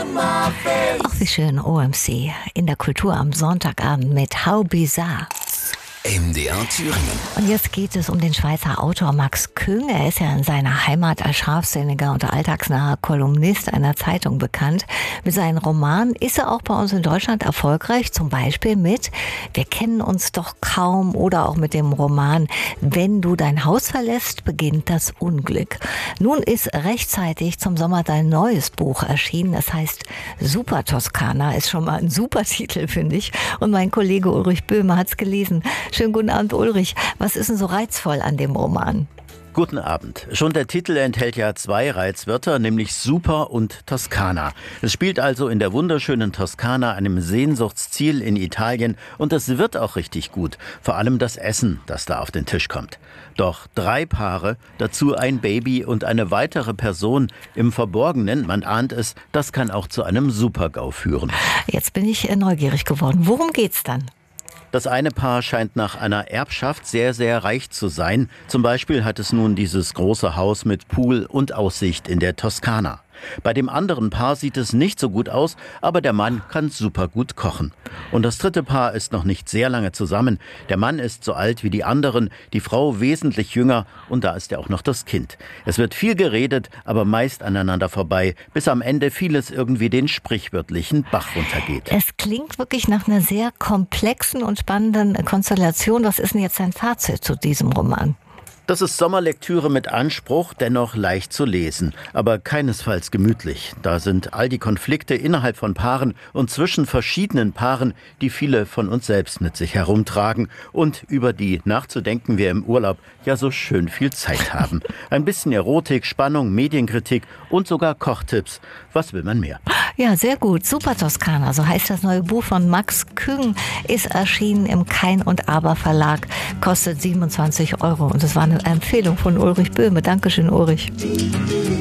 Ach, wie schön, OMC in der Kultur am Sonntagabend mit How Bizarre. MDR Thüringen. Und jetzt geht es um den Schweizer Autor Max Küng. Er ist ja in seiner Heimat als scharfsinniger und alltagsnaher Kolumnist einer Zeitung bekannt. Mit seinen Romanen ist er auch bei uns in Deutschland erfolgreich, zum Beispiel mit Wir kennen uns doch kaum oder auch mit dem Roman Wenn du dein Haus verlässt, beginnt das Unglück. Nun ist rechtzeitig zum Sommer dein neues Buch erschienen. Es heißt Super Toskana, ist schon mal ein super Titel, finde ich. Und mein Kollege Ulrich Böhme hat es gelesen. Schönen guten Abend, Ulrich. Was ist denn so reizvoll an dem Roman? Guten Abend. Schon der Titel enthält ja 2 Reizwörter, nämlich Super und Toskana. Es spielt also in der wunderschönen Toskana, einem Sehnsuchtsziel in Italien, und es wird auch richtig gut. Vor allem das Essen, das da auf den Tisch kommt. Doch 3 Paare, dazu ein Baby und eine weitere Person im Verborgenen, man ahnt es, das kann auch zu einem Super-GAU führen. Jetzt bin ich neugierig geworden. Worum geht's dann? Das eine Paar scheint nach einer Erbschaft sehr, sehr reich zu sein. Zum Beispiel hat es nun dieses große Haus mit Pool und Aussicht in der Toskana. Bei dem anderen Paar sieht es nicht so gut aus, aber der Mann kann super gut kochen. Und das dritte Paar ist noch nicht sehr lange zusammen. Der Mann ist so alt wie die anderen, die Frau wesentlich jünger, und da ist ja auch noch das Kind. Es wird viel geredet, aber meist aneinander vorbei, bis am Ende vieles irgendwie den sprichwörtlichen Bach runtergeht. Es klingt wirklich nach einer sehr komplexen und spannenden Konstellation. Was ist denn jetzt dein Fazit zu diesem Roman? Das ist Sommerlektüre mit Anspruch, dennoch leicht zu lesen, aber keinesfalls gemütlich. Da sind all die Konflikte innerhalb von Paaren und zwischen verschiedenen Paaren, die viele von uns selbst mit sich herumtragen und über die nachzudenken wir im Urlaub ja so schön viel Zeit haben. Ein bisschen Erotik, Spannung, Medienkritik und sogar Kochtipps. Was will man mehr? Ja, sehr gut. Super Toskana, so heißt das neue Buch von Max Küng, ist erschienen im Kein und Aber Verlag, kostet 27 € und es war eine Empfehlung von Ulrich Böhme. Dankeschön, Ulrich.